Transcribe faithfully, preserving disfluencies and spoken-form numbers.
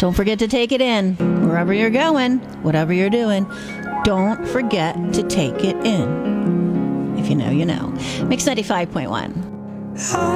Don't forget to take it in. Wherever you're going, whatever you're doing, don't forget to take it in. If you know, you know. Mix ninety-five point one.